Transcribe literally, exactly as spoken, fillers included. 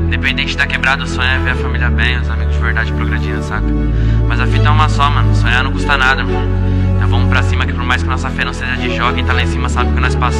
Independente da quebrada, o sonho é ver a família bem, os amigos de verdade progredindo, saca? Mas a fita é uma só, mano. Sonhar não custa nada, mano. Então vamos pra cima que por mais que nossa fé não seja de jogo, quem tá lá em cima sabe que nós passamos.